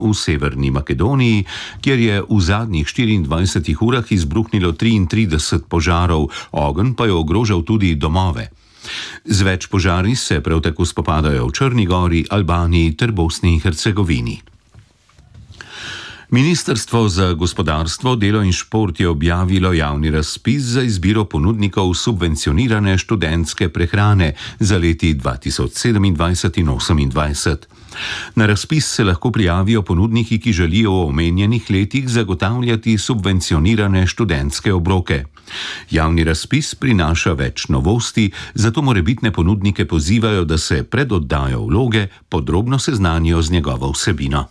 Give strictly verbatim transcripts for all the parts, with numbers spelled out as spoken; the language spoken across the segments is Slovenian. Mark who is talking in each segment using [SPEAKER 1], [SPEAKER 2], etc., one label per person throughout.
[SPEAKER 1] v Severni Makedoniji, kjer je v zadnjih štiriindvajsetih urah izbruhnilo triintrideset požarov, ogenj pa je ogrožal tudi domove. Z več požari se prav tako spopadajo v Črni gori, Albaniji ter Bosni in Hercegovini. Ministrstvo za gospodarstvo, delo in šport je objavilo javni razpis za izbiro ponudnikov subvencionirane študentske prehrane za leti dva tisoč sedemindvajset in osemindvajset. Na razpis se lahko prijavijo ponudniki, ki želijo v omenjenih letih zagotavljati subvencionirane študentske obroke. Javni razpis prinaša več novosti, zato morebitne ponudnike pozivajo, da se pred oddajo vloge podrobno seznanijo z njegovo vsebino.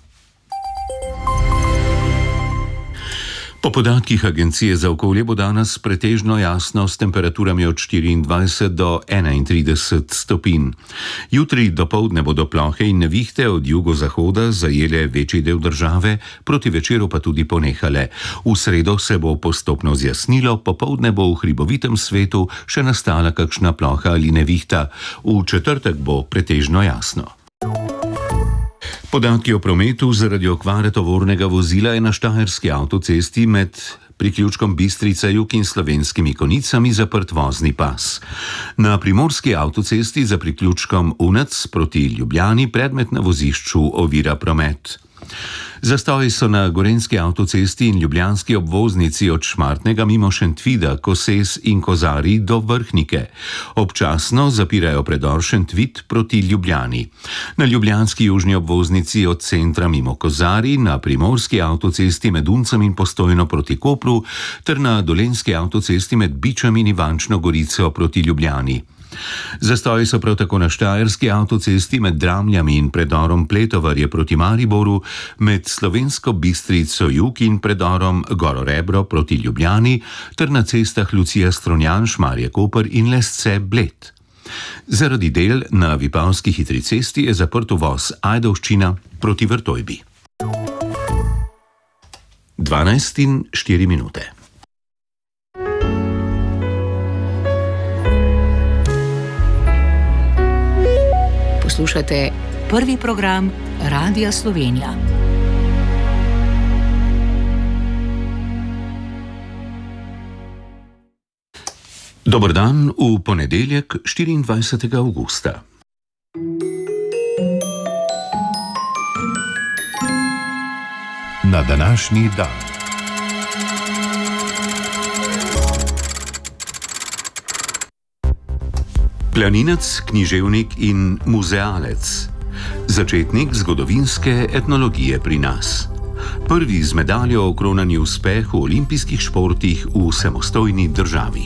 [SPEAKER 1] Po podatkih Agencije za okolje bo danes pretežno jasno s temperaturami od štiriindvajset do enaintrideset stopinj. Jutri dopoldne bodo plohe in nevihte od jugozahoda zajele večji del države, proti večeru pa tudi ponehale. V sredo se bo postopno zjasnilo, popoldne bo v hribovitem svetu še nastala kakšna ploha ali nevihta. V četrtek bo pretežno jasno. Podatki o prometu zaradi okvare tovornega vozila je na štajerski avtocesti med priključkom Bistrica Jug in Slovenskimi Konicami zaprt vozni pas. Na primorski avtocesti za priključkom Unec proti Ljubljani predmet na vozišču ovira promet. Zastoji so na gorenjski avtocesti in ljubljanski obvoznici od Šmartnega mimo Šentvida, Koses in Kozarij do Vrhnike. Občasno zapirajo predor Šentvid proti Ljubljani. Na ljubljanski južni obvoznici od centra mimo Kozarij, na primorski avtocesti med Uncem in Postojno proti Kopru ter na dolenjski avtocesti med Bičem in Ivančno Gorico proti Ljubljani. Zastoji so prav tako na štajerski avtocesti med Dramljami in predorom Pletovarje proti Mariboru, med Slovensko Bistrico Jug in predorom Gororebro proti Ljubljani ter na cestah Lucija Strunjan, Šmarje Koper in Lesce Bled. Zaradi del na Vipavski hitri cesti je zaprt uvoz Ajdovščina proti Vrtojbi. dvanajst in štiri minute.
[SPEAKER 2] Poslušate prvi program Radia Slovenija.
[SPEAKER 1] Dober dan v ponedeljek, štiriindvajsetega avgusta.
[SPEAKER 3] Na današnji dan.
[SPEAKER 1] Planinec, književnik in muzealec. Začetnik zgodovinske etnologije pri nas. Prvi z medaljo okronani uspeh v olimpijskih športih v samostojni državi.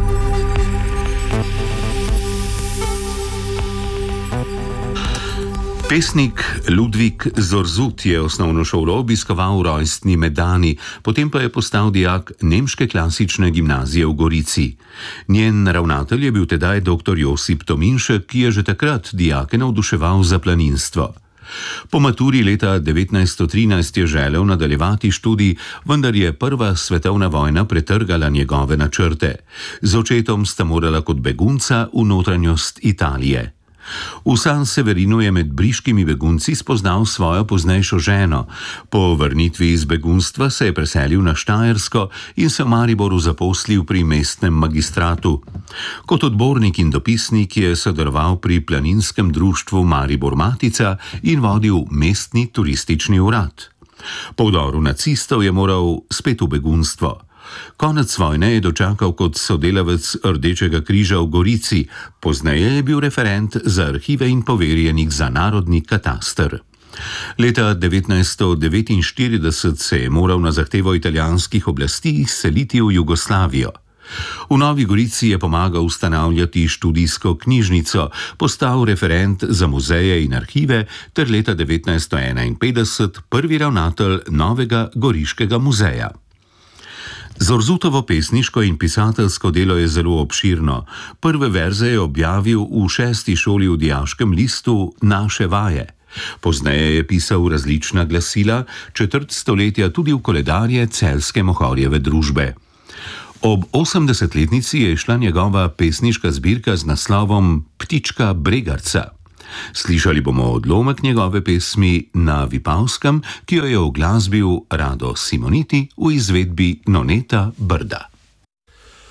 [SPEAKER 1] Pesnik Ludvik Zorzut je osnovno šolo obiskoval v rojstni Medani, potem pa je postal dijak nemške klasične gimnazije v Gorici. Njen ravnatelj je bil tedaj doktor Josip Tominšek, ki je že takrat dijake navduševal za planinstvo. Po maturi leta devetnajststo trinajst je želel nadaljevati študij, vendar je prva svetovna vojna pretrgala njegove načrte. Z očetom sta morala kot begunca v notranjost Italije. V San Severinu je med briškimi begunci spoznal svojo poznejšo ženo. Po vrnitvi iz begunstva se je preselil na Štajersko in se v Mariboru zaposlil pri mestnem magistratu. Kot odbornik in dopisnik je sodeloval pri planinskem društvu Maribor Matica in vodil mestni turistični urad. Po vdoru nacistov je moral spet v begunstvo. Konec vojne je dočakal kot sodelavec Rdečega križa v Gorici, pozneje je bil referent za arhive in poverjenik za narodni kataster. Leta devetnajststo devetinštirideset se je moral na zahtevo italijanskih oblasti seliti v Jugoslavijo. V Novi Gorici je pomagal ustanavljati študijsko knjižnico, postal referent za muzeje in arhive ter leta devetnajststo enainpetdeset prvi ravnatelj Novega Goriškega muzeja. Zorzutovo pesniško in pisateljsko delo je zelo obširno. Prve verze je objavil v šesti šoli v dijaškem listu Naše vaje. Pozneje je pisal različna glasila, četrt stoletja tudi v koledarje Celjske Mohorjeve družbe. Ob osemdesetletnici je šla njegova pesniška zbirka z naslovom Ptička Bregarca. Slišali bomo odlomek njegove pesmi Na Vipavskem, ki jo je uglasbil Rado Simoniti v izvedbi Noneta Brda.